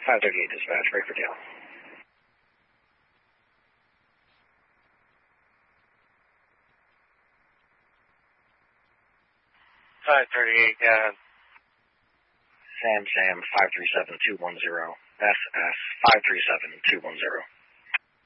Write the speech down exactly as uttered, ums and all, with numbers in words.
five thirty-eight dispatch, break for tail. five thirty-eight, uh, Sam Sam five three seven two one zero, S S five three seven two one zero.